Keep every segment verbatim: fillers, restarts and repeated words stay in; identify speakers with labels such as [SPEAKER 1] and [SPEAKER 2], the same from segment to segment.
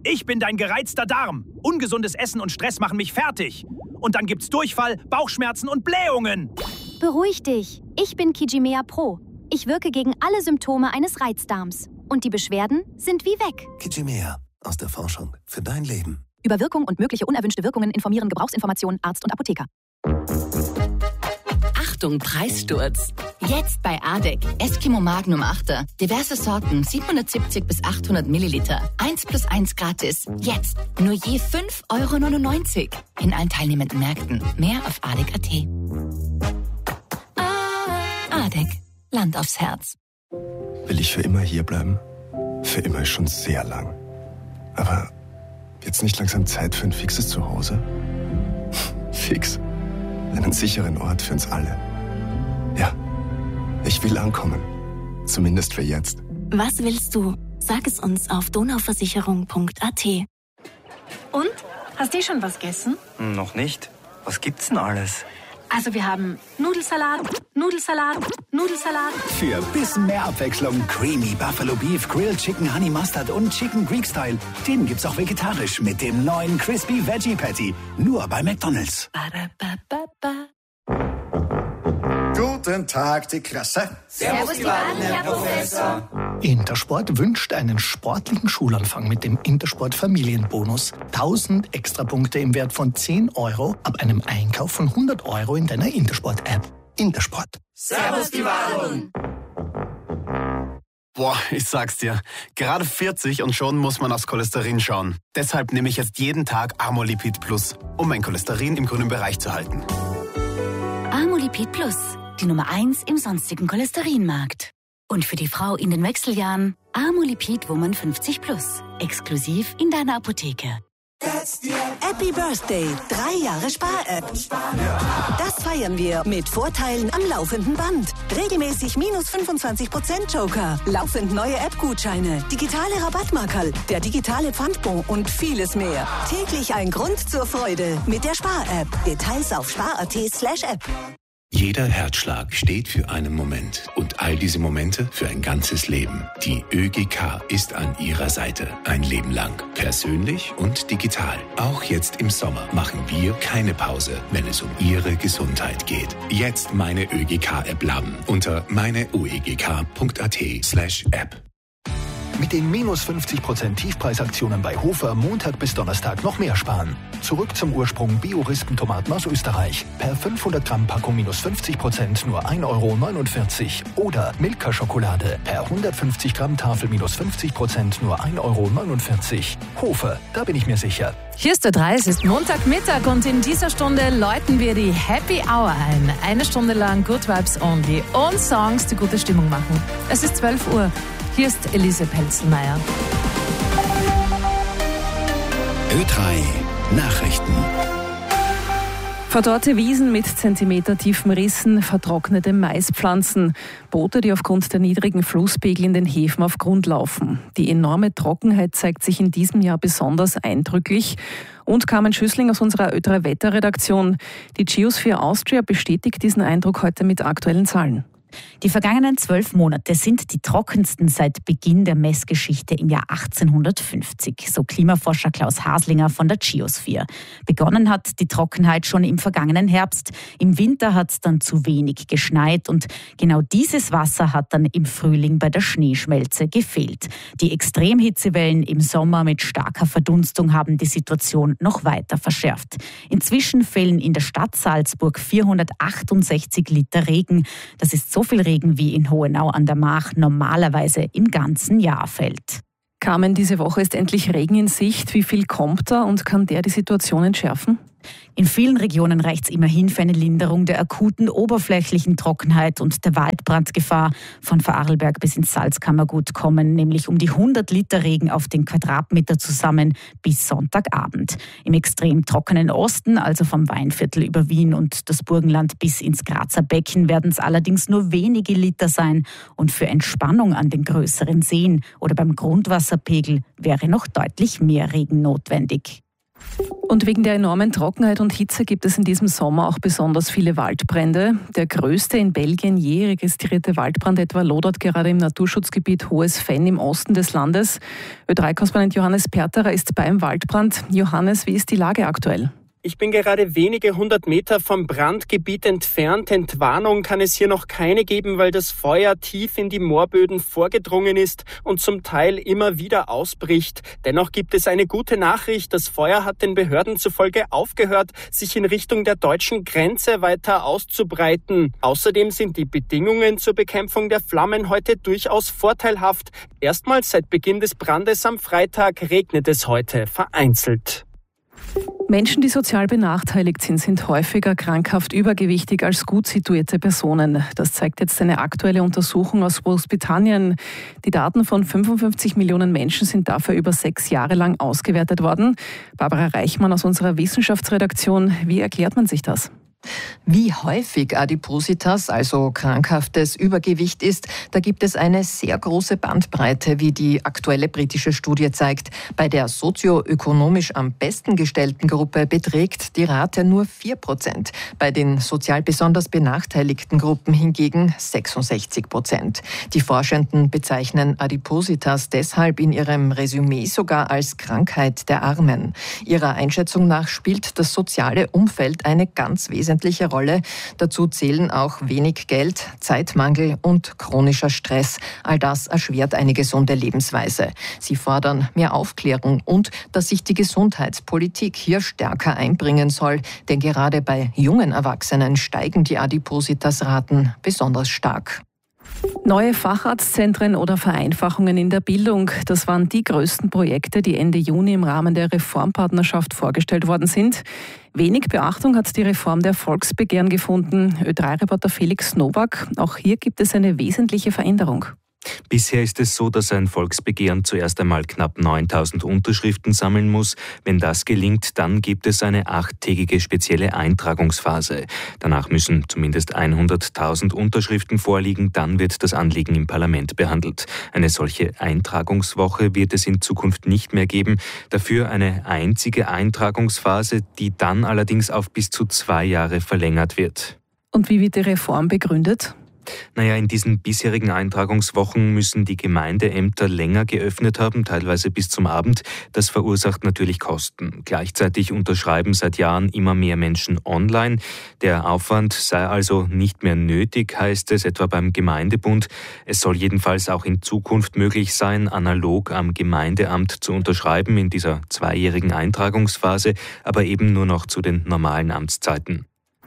[SPEAKER 1] Ich bin dein gereizter Darm. Ungesundes Essen und Stress machen mich fertig. Und dann gibt's Durchfall, Bauchschmerzen und Blähungen.
[SPEAKER 2] Beruhig dich. Ich bin Kijimea Pro. Ich wirke gegen alle Symptome eines Reizdarms. Und die Beschwerden sind wie weg.
[SPEAKER 3] Kijimea. Aus der Forschung für dein Leben.
[SPEAKER 2] Über Wirkung und mögliche unerwünschte Wirkungen informieren Gebrauchsinformationen Arzt und Apotheker.
[SPEAKER 4] Achtung, Preissturz. Jetzt bei Adek. Eskimo Magnum achter. Diverse Sorten, siebenhundertsiebzig bis achthundert Milliliter. eins plus eins gratis. Jetzt. Nur je fünf Euro neunundneunzig. In allen teilnehmenden Märkten. Mehr auf adek punkt at. Adek. Land aufs Herz.
[SPEAKER 3] Will ich für immer hier bleiben? Für immer ist schon sehr lang. Aber jetzt nicht langsam Zeit für ein fixes Zuhause? Fix. Einen sicheren Ort für uns alle. Ja, ich will ankommen. Zumindest für jetzt.
[SPEAKER 5] Was willst du? Sag es uns auf donauversicherung punkt at.
[SPEAKER 6] Und? Hast du schon was gegessen?
[SPEAKER 7] Noch nicht. Was gibt's denn alles?
[SPEAKER 6] Also wir haben Nudelsalat, Nudelsalat, Nudelsalat.
[SPEAKER 8] Für ein bisschen mehr Abwechslung Creamy Buffalo Beef, Grilled Chicken Honey Mustard und Chicken Greek Style. Den gibt's auch vegetarisch mit dem neuen Crispy Veggie Patty. Nur bei McDonald's.
[SPEAKER 9] Guten Tag, die Klasse.
[SPEAKER 10] Servus, die Waden, Herr Professor.
[SPEAKER 11] Intersport wünscht einen sportlichen Schulanfang mit dem Intersport Familienbonus. tausend Extrapunkte im Wert von zehn Euro ab einem Einkauf von hundert Euro in deiner Intersport-App. Intersport.
[SPEAKER 10] Servus, die Waden.
[SPEAKER 12] Boah, ich sag's dir. Gerade vierzig und schon muss man aufs Cholesterin schauen. Deshalb nehme ich jetzt jeden Tag Amolipid Plus, um mein Cholesterin im grünen Bereich zu halten.
[SPEAKER 4] Amolipid Plus, die Nummer eins im sonstigen Cholesterinmarkt. Und für die Frau in den Wechseljahren Amolipid Woman fünfzig Plus, exklusiv in deiner Apotheke.
[SPEAKER 13] Happy Birthday, drei Jahre Spar-App. Das feiern wir mit Vorteilen am laufenden Band. Regelmäßig minus fünfundzwanzig Prozent Joker, laufend neue App-Gutscheine, digitale Rabattmarkerl, der digitale Pfandbon und vieles mehr. Täglich ein Grund zur Freude mit der Spar-App. Details auf spar.at slash app.
[SPEAKER 14] Jeder Herzschlag steht für einen Moment und all diese Momente für ein ganzes Leben. Die ÖGK ist an Ihrer Seite ein Leben lang. Persönlich und digital. Auch jetzt im Sommer machen wir keine Pause, wenn es um Ihre Gesundheit geht. Jetzt meine ÖGK-App laden unter meine u e g k punkt a t slash app.
[SPEAKER 11] Mit den minus fünfzig Prozent Tiefpreisaktionen bei Hofer Montag bis Donnerstag noch mehr sparen. Zurück zum Ursprung Bio-Rispentomaten aus Österreich. Per fünfhundert Gramm Packung minus fünfzig Prozent nur ein Euro neunundvierzig. Oder Milka-Schokolade. Per hundertfünfzig Gramm Tafel minus fünfzig Prozent nur ein Euro neunundvierzig. Hofer, da bin ich mir sicher.
[SPEAKER 15] Hier ist der drei, es ist Montagmittag und in dieser Stunde läuten wir die Happy Hour ein. Eine Stunde lang Good Vibes Only und Songs, die gute Stimmung machen. Es ist zwölf Uhr. Hier ist Elise Pelzelmeier.
[SPEAKER 8] Ö drei Nachrichten.
[SPEAKER 16] Verdorrte Wiesen mit zentimetertiefen Rissen, vertrocknete Maispflanzen, Boote, die aufgrund der niedrigen Flusspegel in den Häfen auf Grund laufen. Die enorme Trockenheit zeigt sich in diesem Jahr besonders eindrücklich. Und Carmen Schüssling aus unserer Ö drei Wetterredaktion. Die Geosphere Austria bestätigt diesen Eindruck heute mit aktuellen Zahlen.
[SPEAKER 17] Die vergangenen zwölf Monate sind die trockensten seit Beginn der Messgeschichte im Jahr achtzehnhundertfünfzig, so Klimaforscher Klaus Haslinger von der Geosphere. Begonnen hat die Trockenheit schon im vergangenen Herbst. Im Winter hat es dann zu wenig geschneit und genau dieses Wasser hat dann im Frühling bei der Schneeschmelze gefehlt. Die Extremhitzewellen im Sommer mit starker Verdunstung haben die Situation noch weiter verschärft. Inzwischen fällen in der Stadt Salzburg vierhundertachtundsechzig Liter Regen. Das ist so viel Regen wie in Hohenau an der Mach normalerweise im ganzen Jahr fällt.
[SPEAKER 16] Carmen, diese Woche ist endlich Regen in Sicht. Wie viel kommt da und kann der die Situation entschärfen?
[SPEAKER 17] In vielen Regionen reicht es immerhin für eine Linderung der akuten oberflächlichen Trockenheit und der Waldbrandgefahr. Von Vorarlberg bis ins Salzkammergut kommen nämlich um die hundert Liter Regen auf den Quadratmeter zusammen bis Sonntagabend. Im extrem trockenen Osten, also vom Weinviertel über Wien und das Burgenland bis ins Grazer Becken, werden es allerdings nur wenige Liter sein. Und für Entspannung an den größeren Seen oder beim Grundwasserpegel wäre noch deutlich mehr Regen notwendig.
[SPEAKER 16] Und wegen der enormen Trockenheit und Hitze gibt es in diesem Sommer auch besonders viele Waldbrände. Der größte in Belgien je registrierte Waldbrand etwa lodert gerade im Naturschutzgebiet Hohes Venn im Osten des Landes. Ö drei Korrespondent Johannes Perterer ist beim Waldbrand. Johannes, wie ist die Lage aktuell?
[SPEAKER 18] Ich bin gerade wenige hundert Meter vom Brandgebiet entfernt. Entwarnung kann es hier noch keine geben, weil das Feuer tief in die Moorböden vorgedrungen ist und zum Teil immer wieder ausbricht. Dennoch gibt es eine gute Nachricht. Das Feuer hat den Behörden zufolge aufgehört, sich in Richtung der deutschen Grenze weiter auszubreiten. Außerdem sind die Bedingungen zur Bekämpfung der Flammen heute durchaus vorteilhaft. Erstmals seit Beginn des Brandes am Freitag regnet es heute vereinzelt.
[SPEAKER 16] Menschen, die sozial benachteiligt sind, sind häufiger krankhaft übergewichtig als gut situierte Personen. Das zeigt jetzt eine aktuelle Untersuchung aus Großbritannien. Die Daten von fünfundfünfzig Millionen Menschen sind dafür über sechs Jahre lang ausgewertet worden. Barbara Reichmann aus unserer Wissenschaftsredaktion, wie erklärt man sich das?
[SPEAKER 19] Wie häufig Adipositas, also krankhaftes Übergewicht ist, da gibt es eine sehr große Bandbreite, wie die aktuelle britische Studie zeigt. Bei der sozioökonomisch am besten gestellten Gruppe beträgt die Rate nur vier Prozent. Bei den sozial besonders benachteiligten Gruppen hingegen sechsundsechzig Prozent. Die Forschenden bezeichnen Adipositas deshalb in ihrem Resümee sogar als Krankheit der Armen. Ihrer Einschätzung nach spielt das soziale Umfeld eine ganz wesentliche Rolle. Dazu zählen auch wenig Geld, Zeitmangel und chronischer Stress. All das erschwert eine gesunde Lebensweise. Sie fordern mehr Aufklärung und dass sich die Gesundheitspolitik hier stärker einbringen soll. Denn gerade bei jungen Erwachsenen steigen die Adipositas-Raten besonders stark.
[SPEAKER 16] Neue Facharztzentren oder Vereinfachungen in der Bildung, das waren die größten Projekte, die Ende Juni im Rahmen der Reformpartnerschaft vorgestellt worden sind. Wenig Beachtung hat die Reform der Volksbegehren gefunden. Ö drei Reporter Felix Nowak, auch hier gibt es eine wesentliche Veränderung.
[SPEAKER 20] Bisher ist es so, dass ein Volksbegehren zuerst einmal knapp neuntausend Unterschriften sammeln muss. Wenn das gelingt, dann gibt es eine achttägige spezielle Eintragungsphase. Danach müssen zumindest hunderttausend Unterschriften vorliegen, dann wird das Anliegen im Parlament behandelt. Eine solche Eintragungswoche wird es in Zukunft nicht mehr geben. Dafür eine einzige Eintragungsphase, die dann allerdings auf bis zu zwei Jahre verlängert wird.
[SPEAKER 16] Und wie wird die Reform begründet?
[SPEAKER 20] Naja, in diesen bisherigen Eintragungswochen müssen die Gemeindeämter länger geöffnet haben, teilweise bis zum Abend. Das verursacht natürlich Kosten. Gleichzeitig unterschreiben seit Jahren immer mehr Menschen online. Der Aufwand sei also nicht mehr nötig, heißt es, etwa beim Gemeindebund. Es soll jedenfalls auch in Zukunft möglich sein, analog am Gemeindeamt zu unterschreiben in dieser zweijährigen Eintragungsphase, aber eben nur noch zu den normalen Amtszeiten.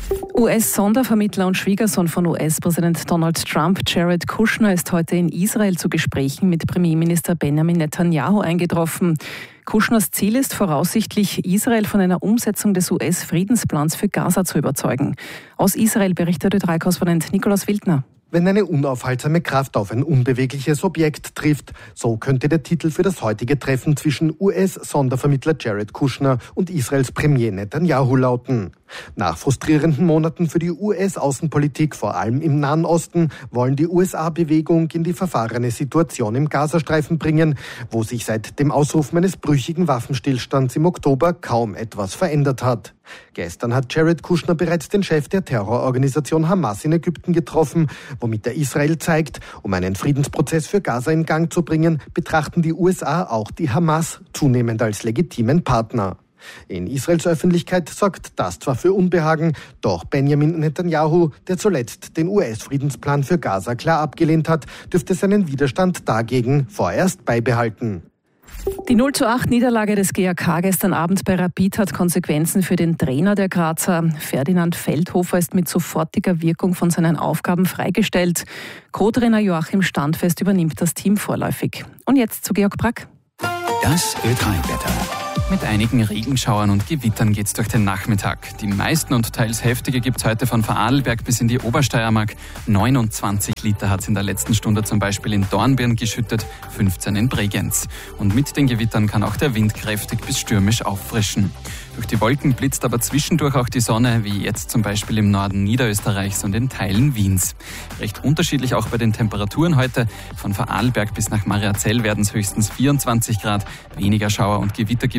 [SPEAKER 16] U S-Sondervermittler und Schwiegersohn von U S-Präsident Donald Trump, Jared Kushner, ist heute in Israel zu Gesprächen mit Premierminister Benjamin Netanyahu eingetroffen. Kushners Ziel ist voraussichtlich, Israel von einer Umsetzung des U S-Friedensplans für Gaza zu überzeugen. Aus Israel berichtet Ö drei Korrespondent Nikolaus Wildner.
[SPEAKER 21] Wenn eine unaufhaltsame Kraft auf ein unbewegliches Objekt trifft, so könnte der Titel für das heutige Treffen zwischen U S-Sondervermittler Jared Kushner und Israels Premier Netanyahu lauten. Nach frustrierenden Monaten für die U S-Außenpolitik, vor allem im Nahen Osten, wollen die U S A-Bewegung in die verfahrene Situation im Gazastreifen bringen, wo sich seit dem Ausrufen eines brüchigen Waffenstillstands im Oktober kaum etwas verändert hat. Gestern hat Jared Kushner bereits den Chef der Terrororganisation Hamas in Ägypten getroffen, womit er Israel zeigt, um einen Friedensprozess für Gaza in Gang zu bringen, betrachten die U S A auch die Hamas zunehmend als legitimen Partner. In Israels Öffentlichkeit sorgt das zwar für Unbehagen, doch Benjamin Netanyahu, der zuletzt den U S-Friedensplan für Gaza klar abgelehnt hat, dürfte seinen Widerstand dagegen vorerst beibehalten.
[SPEAKER 16] Die null zu acht Niederlage des G A K gestern Abend bei Rapid hat Konsequenzen für den Trainer der Grazer. Ferdinand Feldhofer ist mit sofortiger Wirkung von seinen Aufgaben freigestellt. Co-Trainer Joachim Standfest übernimmt das Team vorläufig. Und jetzt zu Georg Brack.
[SPEAKER 22] Das Ö drei Wetter. Mit einigen Regenschauern und Gewittern geht's durch den Nachmittag. Die meisten und teils heftige gibt's heute von Vorarlberg bis in die Obersteiermark. neunundzwanzig Liter hat's in der letzten Stunde zum Beispiel in Dornbirn geschüttet, fünfzehn in Bregenz. Und mit den Gewittern kann auch der Wind kräftig bis stürmisch auffrischen. Durch die Wolken blitzt aber zwischendurch auch die Sonne, wie jetzt zum Beispiel im Norden Niederösterreichs und in Teilen Wiens. Recht unterschiedlich auch bei den Temperaturen heute. Von Vorarlberg bis nach Mariazell werden es höchstens vierundzwanzig Grad. Weniger Schauer und Gewitter gibt's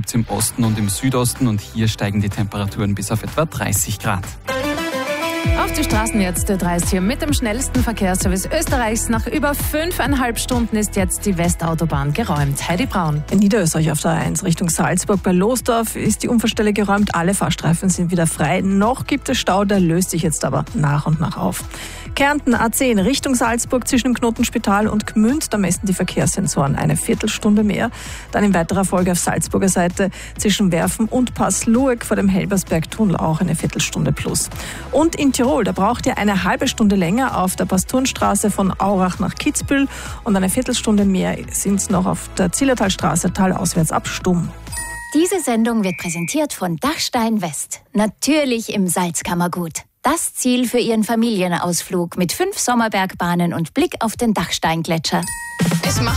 [SPEAKER 22] gibt es im Osten und im Südosten und hier steigen die Temperaturen bis auf etwa dreißig Grad.
[SPEAKER 15] Auf die Straßen jetzt, der dreist hier mit dem schnellsten Verkehrsservice Österreichs. Nach über fünfeinhalb Stunden ist jetzt die Westautobahn geräumt. Heidi Braun.
[SPEAKER 1] In Niederösterreich auf der A eins Richtung Salzburg bei Losdorf ist die Unfallstelle geräumt. Alle Fahrstreifen sind wieder frei. Noch gibt es Stau, der löst sich jetzt aber nach und nach auf. Kärnten A zehn Richtung Salzburg zwischen dem Knotenspital und Gmünd. Da messen die Verkehrssensoren eine Viertelstunde mehr. Dann in weiterer Folge auf Salzburger Seite zwischen Werfen und Passlueck vor dem Helbersbergtunnel auch eine Viertelstunde plus. Und in Tirol, da braucht ihr eine halbe Stunde länger auf der Pasturnstraße von Aurach nach Kitzbühel und eine Viertelstunde mehr sind es noch auf der Zillertalstraße talauswärts ab Stumm.
[SPEAKER 2] Diese Sendung wird präsentiert von Dachstein West. Natürlich im Salzkammergut. Das Ziel für Ihren Familienausflug mit fünf Sommerbergbahnen und Blick auf den Dachsteingletscher.
[SPEAKER 23] Es macht